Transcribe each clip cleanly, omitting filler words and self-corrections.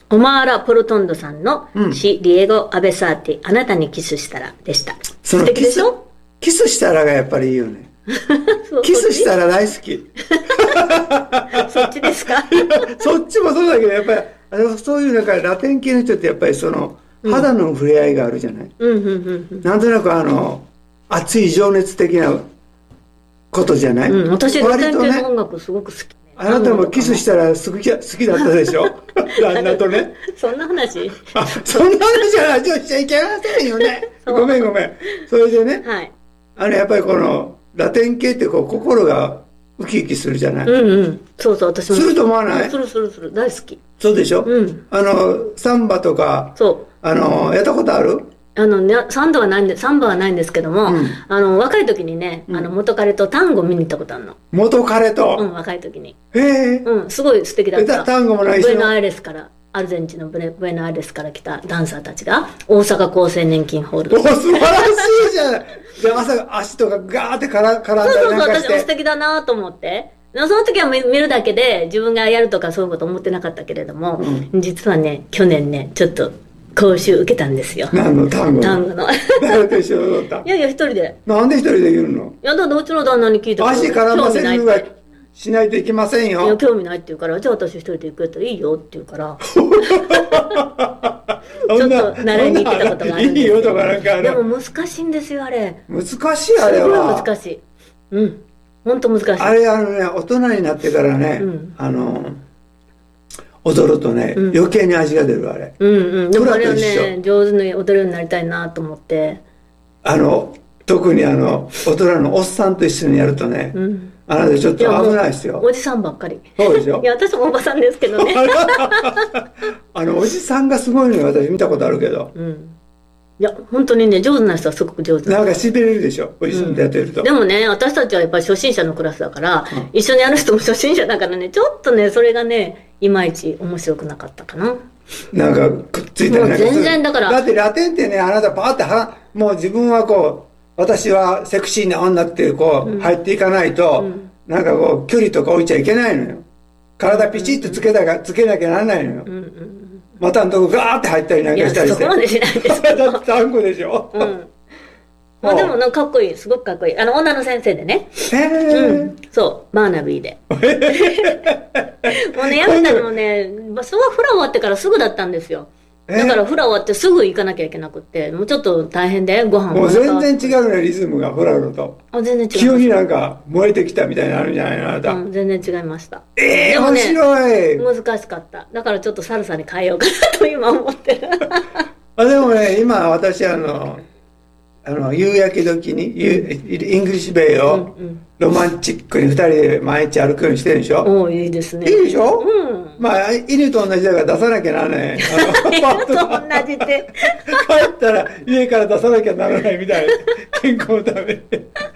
オマーラ・ポルトンドさんのうんシ・ディエゴ・アベサーティ、あなたにキスしたらでした。素その敵でしょ？ キスしたらがやっぱりいいよね。 そうキスしたら大好き。 そっちですか？ そっちもそうだけど、やっぱり、そういうなんかラテン系の人ってやっぱりその、肌の触れ合いがあるじゃない。 うんうんうんうん。 なんとなく熱い情熱的なことじゃない。 うん、私ラテン系割とね、 の音楽すごく好きね。 あなたもキスしたら好きだったでしょ。旦那とね。 そんな話？ あ、そんな話じゃないしちゃいけませんよね。 そうごめん。それでね、 はい。 やっぱりこの、ラテン系ってこう、心がウキウキするじゃない。 うんうん。そうそう、私も。 すると思わない？ する。大好き。 そうでしょ。 うんサンバとか、 そう。 やったことある？ ね、サンバはないんですけども、若い時にね、元彼とタンゴ見に行ったことあるの。 元彼と。 若い時に。 へえ。 うん、すごい素敵だった。 タンゴもないし。 ブエノアイレスから、アルゼンチンのブエノアイレスから来たダンサーたちが、大阪厚生年金ホール。 素晴らしいじゃない。で、足とかガーって絡んだりなんかして。 そう、私も素敵だなと思って。その時は見るだけで、自分がやるとかそういうこと思ってなかったけれども、実はね、去年ね、ちょっと、講習受けたんですよ。 何の単語？ 単語の。 誰と一緒に踊った？ いや、一人で。 なんで一人で言うの？ いや、だってうちの旦那に聞いたから。 足絡ませるぐらいしないといけませんよ。 いや、興味ないって言うから、じゃあ私一人で行くやったらいいよって言うから、ちょっと習いに行ってたことがあるんですよ。 いいよとかなんかでも難しいんですよ、あれ。 難しい、あれは。 すごい難しい。うん。ほんと難しい。 あれ、大人になってからね、踊るとね、余計に味が出る、あれ。 でもあれはね、上手に踊るようになりたいなと思って。 特に大人のおっさんと一緒にやるとね、あなたちょっと危ないですよ。 おじさんばっかり。 そうでしょ。 いや、私もおばさんですけどね。 おじさんがすごいのよ、私見たことあるけど。 いや、本当にね、上手な人はすごく上手なんかしびれるでしょ、おじさんとやってると。 でもね、私たちはやっぱり初心者のクラスだから、一緒にやる人も初心者だからね、ちょっとね、それがね、いまいち面白くなかったかな。 なんかくっついたりなんかする。 全然だから。 だってラテンってね、あなたパーってもう自分はこう、私はセクシーな女ってこう、入っていかないと、なんかこう、距離とか置いちゃいけないのよ。体ピチッとつけなきゃならないのよ。またんとこガーって入ったりなんかしたりして。 いや、そこまでしないですけど。 単語でしょ。 まあでもなんかかっこいい、すごくかっこいい。女の先生でね。そう、バーナビーで。もうね、やめたのもね、すごいフラ終わってからすぐだったんですよ。だからフラ終わってすぐ行かなきゃいけなくって、もうちょっと大変で、ご飯もう全然違うね、リズムがフラのと。 全然違う。 急になんか燃えてきたみたいなのあるんじゃないの、あなた。 全然違いました。 でもね、面白い。難しかった。だからちょっとサルサに変えようかなと今思ってる。 でもね、今私夕焼け時に、イングリッシュベイをロマンチックに2人で毎日歩くようにしてるでしょ。 おいいですね。 いいでしょ。まあ、犬と同じだから出さなきゃならない。 犬と同じで。 帰ったら家から出さなきゃならないみたいな。健康のために。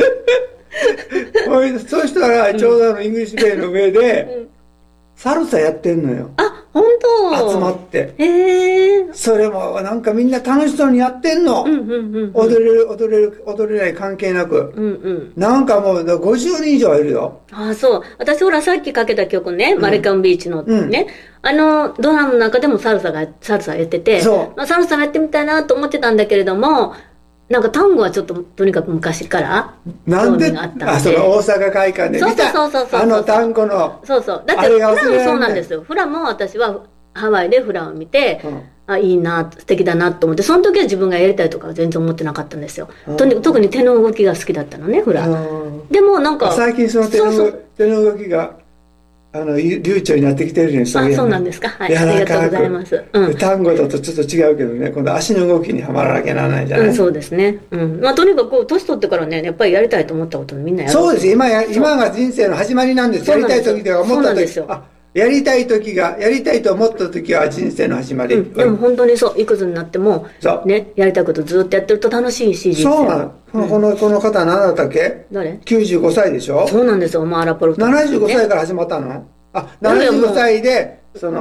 そうしたら、ちょうどイングリッシュベイの上で、サルサやってんのよ。 あ、本当。 集まって。 へえ。 それもなんかみんな楽しそうにやってんの。踊れない関係なく。なんかもう50人以上いるよ。 あ、そう。私ほらさっきかけた曲ね、マレカンビーチのね、ドラマの中でもサルサやってて、サルサやってみたいなと思ってたんだけれども、なんか単語はちょっととにかく昔からなんで、その大阪会館で見た単語のそうだってフラもそうなんですよ。フラも私はハワイでフラを見て、いいな、素敵だなと思って、その時は自分がやりたいとかは全然思ってなかったんですよ。特に手の動きが好きだったのね、フラ。でもなんか最近その手の動きが流暢になってきてるんですよ。 そうなんですか。はい。ありがとうございます。 単語だとちょっと違うけどね、今度足の動きにはまらなきゃならないじゃない。 そうですね。まあとにかく年取ってからね、やっぱりやりたいと思ったことみんなやる。 そうです。今が人生の始まりなんです。やりたい時とか思った時。やりたいと思った時は人生の始まり。 でも本当にそう、いくつになっても、ね、やりたいことずっとやってると楽しいし、 そうなの。この方何だったっけ？ 誰？ 95 歳でしょ？ そうなんですよ、マーラ・ポルト。 75歳から始まったの？75歳で、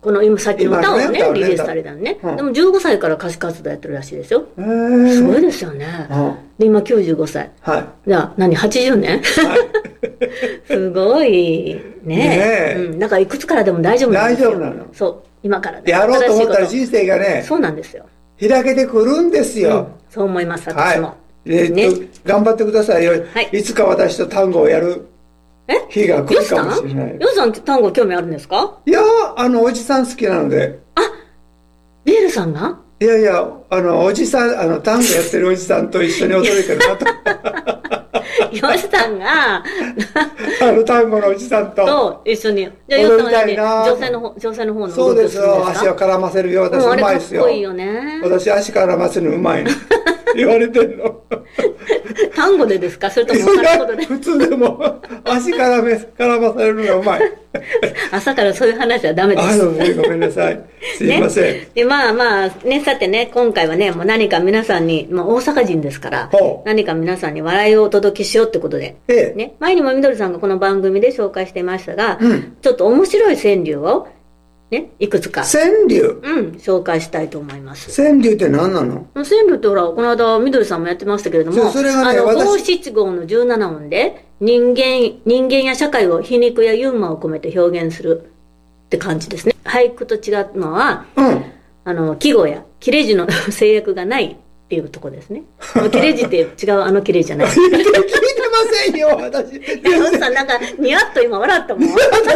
この今さっきの歌をね、 歌をねリリースされたのね。 うんでも15歳から歌手活動やってるらしいですよ。 へーすごいですよね。で、今95歳。 はい。 じゃあ、80年すごいね。 ねえうん。だからいくつからでも大丈夫なんですよ。 大丈夫なのそう。今からで。 やろうと思ったら新しい人生がねこと、そうなんですよ。 開けてくるんですうんよ。 そう思います、 はい私も。。 ね、頑張ってくださいよ。 はいいつか私と単語をやるえ日が来るかヨシさんもしれない。 ヨシさんって単語興味あるんですか？ いやおじさん好きなので。 ビールさんがいやいや、おじさん、単語やってるおじさんと一緒に踊れてるなと。 ヨシさんが、 単語のおじさんと。 と一緒に。じゃあヨシさんは踊りたいな女性の方のそうですよ。足をか絡ませるよ。私もうあれかっうまいですよ。 こいいよね。 私足絡ませるのうまいの。言われてんの。 単語でですか？それとも他のことで？ 普通でも足絡ませるのがうまい。 朝からそういう話はダメです。 ごめんなさい。すいません。 ね、でまあね、さてね、今回はね、もう何か皆さんに、大阪人ですからほう、 何か皆さんに笑いをお届けしようってことで、 ええね、前にもみどりさんがこの番組で紹介していましたが、 うんちょっと面白い川柳を、ね、いくつか、 川柳。 紹介したいと思います。 川柳って何なの？ 川柳ってほら、この間、みどりさんもやってましたけれども、 それがね五七五の17音で、人間や社会を皮肉やユーモアを込めて表現するって感じですね。俳句と違うのは、 うん。 季語や切れ字の制約がないっていうところですね。切れ字って違う切れ字じゃない。 聞いてませんよ、私。 山内さんなんか、ニヤッと今笑ったもん。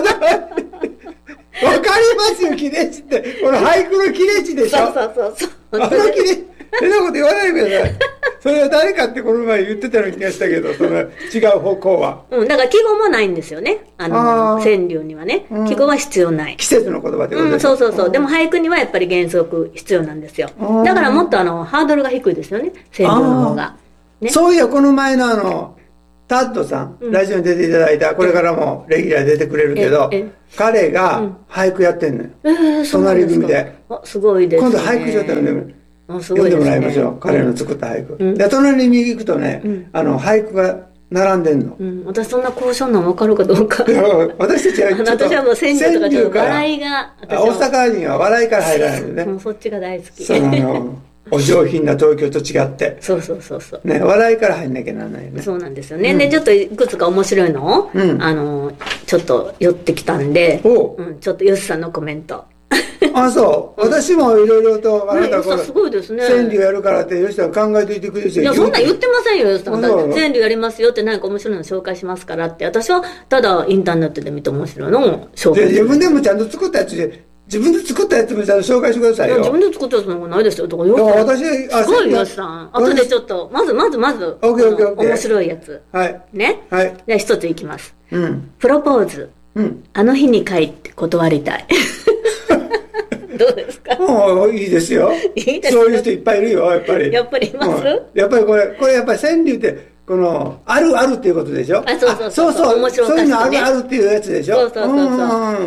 わかりますよ、切れ字って。この俳句の切れ字でしょ。 そう。 切れ、変なこと言わないでください。それは誰かってこの前言ってたような気がしたけど、その違う方向は。 だから季語もないんですよね。川柳にはね。季語は必要ない。 季節の言葉ってことですか？ そう。でも俳句にはやっぱり原則必要なんですよ。だからもっとハードルが低いですよね。川柳の方が。ね。 そういや、この前のタッドさん、ラジオに出ていただいた、これからもレギュラー出てくれるけど、彼が俳句やってんのよ。隣組で。 すごいですね。 今度俳句ちょっと読んでもらいましょう。彼の作った俳句。で、隣に行くとね、俳句が並んでんの。 私そんな高尚なの分かるかどうか。 私たちはちょっと私はもう川柳とかちょっと笑いが。 大阪人は笑いから入らないのね。 もうそっちが大好き。 お上品な東京と違って。 そう。 ね、笑いから入んなきゃならないよね。 そうなんですよね。で、ちょっといくつか面白いのを、ちょっと寄ってきたんで、ちょっとヨシさんのコメント。 そう。私もいろいろと、あなたこれ、 すごいですね。 川柳やるからって、ヨシさん考えていてくれるし。 いや、そんなん言ってませんよ、ヨシさん。川柳やりますよって何か面白いの紹介しますからって、私はただインターネットで見て面白いのを紹介自分でもちゃんと作ったやつで、自分で作ったやつもちゃんと紹介してくださいよ。 自分で作ったやつなんかないですよ。だから私、 すごいよ、ヨシさん。後でちょっと、まず、面白いやつ。 はい。 ね。 はい。 じゃあ一ついきます。 うん。 プロポーズ。あの日に帰って断りたい。どうですか？ いいですよ。 いいですそういう人いっぱいいるよ、やっぱり。 やっぱりいます？ やっぱりこれやっぱり川柳って、あるっていうことでしょ？ そう。面白そういうのあるっていうやつでしょ？ そう。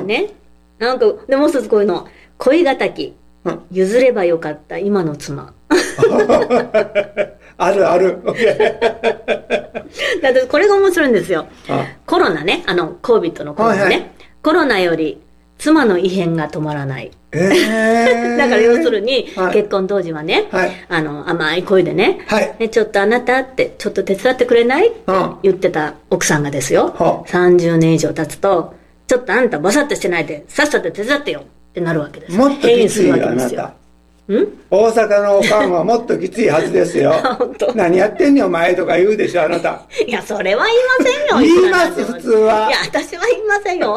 ね。なんか、でもう一つこういうの。恋敵。譲ればよかった今の妻。 ある。 だってこれが面白いんですよ。コロナね、COVIDのコロナね。コロナより妻の異変が止まらない。だから要するに、結婚当時はね、甘い声でね、ちょっとあなたってちょっと手伝ってくれないって言ってた奥さんがですよ、30年以上経つと、ちょっとあんたバサッとしてないでさっさと手伝ってよってなるわけです。 もっときついよ、あなた。大阪のおかんはもっときついはずですよ。何やってんねんお前とか言うでしょ、あなた。 いや、それは言いませんよ。 言います、普通は。 いや、私は言いませんよ。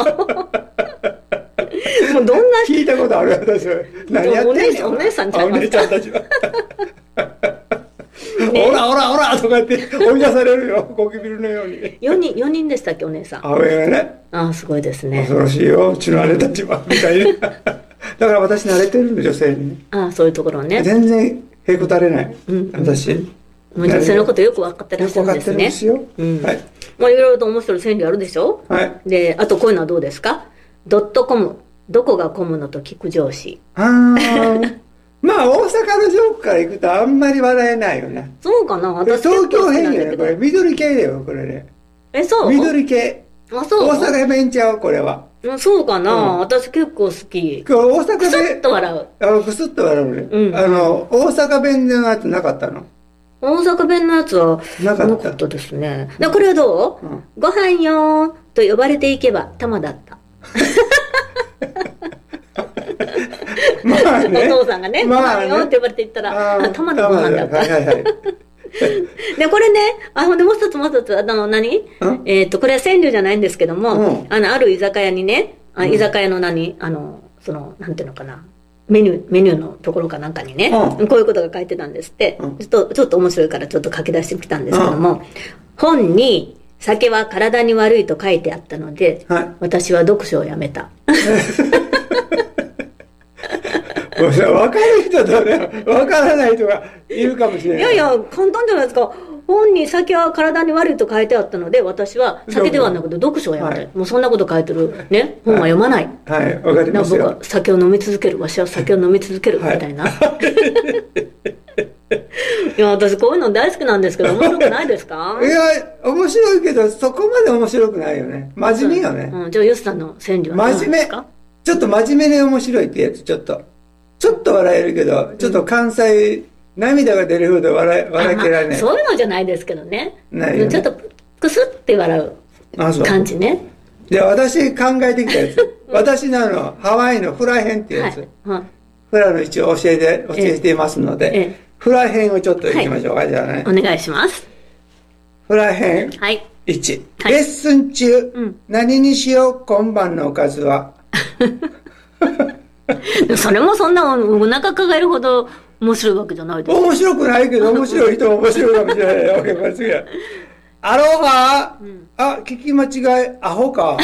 もうどんな。 聞いたことある、私は。何やってんねん。 お姉さんちゃいますか。 お姉ちゃんたちは。オラとか言って追い出されるよ、ゴキブリのように。 4人でしたっけ、お姉さん。 上がね。 すごいですね。 恐ろしいよ、うちの姉たちは、みたいな。だから私慣れてるの、女性に。 そういうところね。 全然へこたれない。私。 もう女性のことよく分かってらっしゃるんですね。 よく分かってるんですよ。はい。 もういろいろと面白い川柳あるでしょ？ はい。 で、あとこういうのはどうですか？.com。どこが混むのと聞く上司。 まあ、大阪のジョークから行くとあんまり笑えないよね。 そうかな？私東京変よね、これ。緑系だよ、これね。 そう？ 緑系。 そう？ 大阪弁ちゃう、これは。 そうかな、私結構好き。 大阪弁。 クスッと笑う。 クスッと笑うね。 うん。 大阪弁のやつなかったの？ 大阪弁のやつはなかったですね。で、これはどう？ご飯よーと呼ばれていけば玉だった。 まあね。 お父さんがね、ご飯よって呼ばれていったら、玉のご飯だった。 はいはいはい。 で、これね、ほんでもう一つ、これは川柳じゃないんですけども、ある居酒屋にね、居酒屋のなんていうのかな、メニューのところかなんかにね、こういうことが書いてたんですって、ちょっと面白いからちょっと書き出してきたんですけども、本に酒は体に悪いと書いてあったので、私は読書をやめた。 分かる人とね、分からない人がいるかもしれない。 いやいや、簡単じゃないですか。本に酒は体に悪いと書いてあったので、私は酒ではなくて読書をやめて、もうそんなこと書いてるね、本は読まない。 はい、わかりますよ。 僕は酒を飲み続ける、わしは酒を飲み続ける、みたいな。いや、私こういうの大好きなんですけど、面白くないですか？ いや、面白いけど、そこまで面白くないよね。真面目よね。 じゃあ、ヨシさんの川柳は何ですか？ ちょっと真面目で面白いってやつ、ちょっと笑えるけど、ちょっと関西、涙が出るほど笑けられない。 そういうのじゃないですけどね。 ないよね。 ちょっとクスって笑う感じね。 で、私考えてきたやつ。私のハワイのフラ編っていうやつ。フラの位置を教えていますので、フラ編をちょっといきましょうか、じゃあね。 お願いします。 フラ編1。レッスン中、何にしよう、今晩のおかずは。 それもそんなお腹抱えるほど面白いわけじゃないです。 面白くないけど、面白い人は面白いかもしれないわけ間違い。アロハ、聞き間違い、アホか。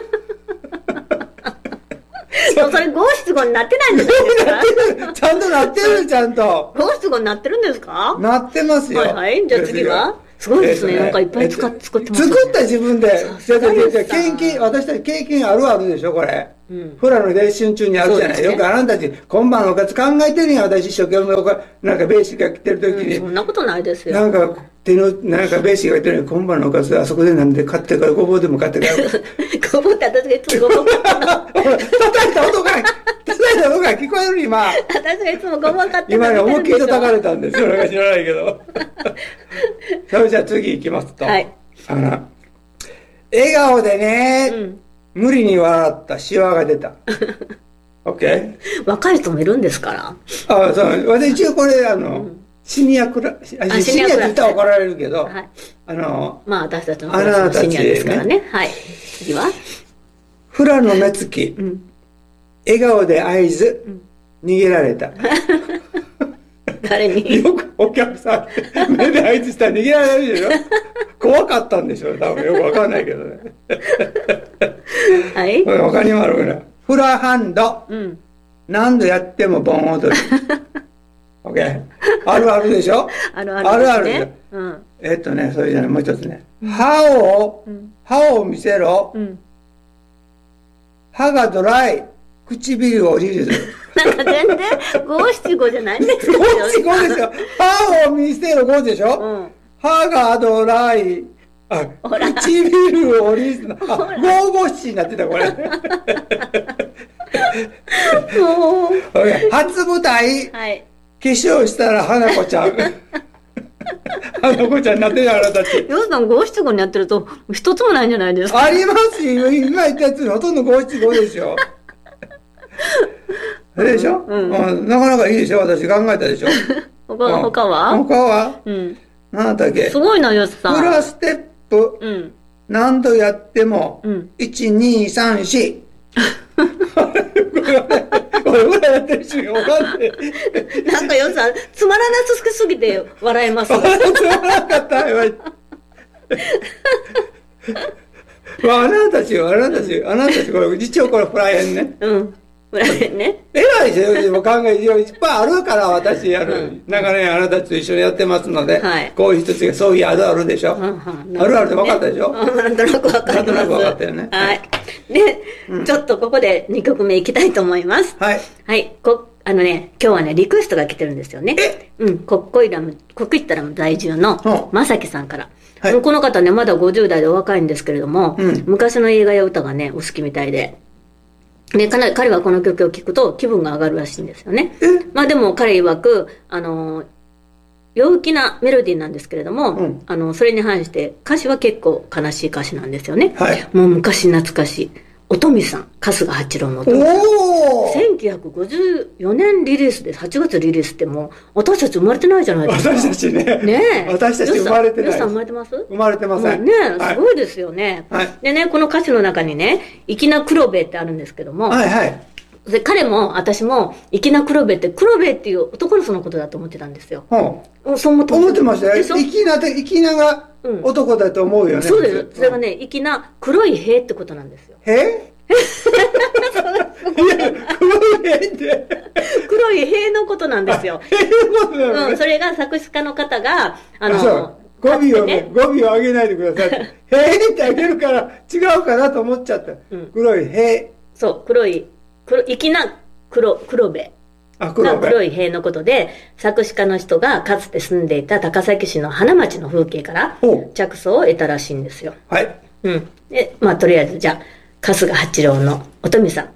それ五七五になってないんですか？ちゃんとなってる、ちゃんと。 五七五になってるんですか？ なってますよ。 はい、じゃあ次はすごいですね。なんかいっぱい作ってますね。 作った自分で。私たち経験あるあるでしょ、これ。フラのレッスン中にあるじゃない。よくあなたたち、今晩のおかず考えてるやん、私一生懸命なんかベーシックが来てる時に。 そんなことないですよ。 なんかベーシックが来てる今晩のおかず、あそこでなんで買ってから、ごぼうでも買ってから。 ごぼうって私がいつもごぼう買ったの。 叩いた音が聞こえる今。 私がいつもごぼう買って今ね、思いっきり叩かれたんですよ。俺が知らないけど。それじゃあ次行きますと。笑顔でね、無理に笑ったシワが出た。OK？ 若い人もいるんですから。 そう。私一応これ、シニアって言ったら怒られるけど、 まあ私たちのクラスのシニアですからね。はい。次はフラの目つき、笑顔で合図、逃げられた。 誰に？ よくお客さん、目で合図したら逃げられるでしょ？怖かったんでしょ？多分よくわかんないけどね。 はい。 他にもあるから。フラハンド、何度やっても盆踊り。OK？ あるあるでしょ？ あるあるでしょ？ それじゃない、もう一つね。歯を見せろ。歯がドライ。唇を降りる。 なんか全然五七五じゃないんですけど。 五七五ですよ。歯を見せろ5でしょ？歯がドライ。唇を降りる。五五七になってた、これ。初舞台。化粧したら花子ちゃん。花子ちゃんになってるあなたたち。 ヨウさん五七五にやってると一つもないんじゃないですか？ ありますよ。今言ったやつほとんど五七五ですよ。でしょ？なかなかいいでしょ？私考えたでしょ？ 他は？ 何だっけ？ すごいな、ヨシさん。 フラステップ。何度やっても、1、2、3、4。俺ぐらいやってるし、わかんない。 なんかヨシさん、つまらなすぎて笑えます。つまらなかった。あなたたち、これ、一応これフライ編ね。 フライ編ね。 偉いですよ、考え、いっぱいあるから私、長年あなたたちと一緒にやってますので、こういう人たちがそういうあるあるでしょ。あるあるで分かったでしょ。 なんとなく分かった。 なんとなく分かったよね。 はい。で、ちょっとここで2曲目いきたいと思います。はい。今日はね、リクエストが来てるんですよね。コッコイッタラム在住のまさきさんから。この方ね、まだ50代でお若いんですけれども、昔の映画や歌がね、お好きみたいで。 で、彼はこの曲を聴くと気分が上がるらしいんですよね。まあでも彼曰く、陽気なメロディーなんですけれども、それに反して歌詞は結構悲しい歌詞なんですよね。はい、もう昔懐かしい。おとみさん、春日八郎のおとみさん。1954年リリースです。8月リリースってもう、私たち生まれてないじゃないですか。 私たちね。ねえ。私たち生まれてない。 よっさん生まれてます？ 生まれてません。 ねえ、すごいですよね。はい、でね、この歌詞の中にね、粋な黒兵衛ってあるんですけども、はいはい。で彼も私も粋な黒兵衛って黒兵衛っていう男の人のことだと思ってたんですよ。 そう思ってましたよ。粋なが男だと思うよね。 そうです。それがね、粋な黒い兵ってことなんですよ。 兵？黒い兵って。 黒い兵のことなんですよ。 兵のことなのね。 それが作詞家の方が、 語尾を上げないでください。兵ってあげるから違うかなと思っちゃった。黒い兵。 そう、粋な黒兵衛が黒い兵のことで、作詞家の人がかつて住んでいた高崎市の花町の風景から着想を得たらしいんですよ。はい。で、まあとりあえずじゃあ春日八郎のおとみさん、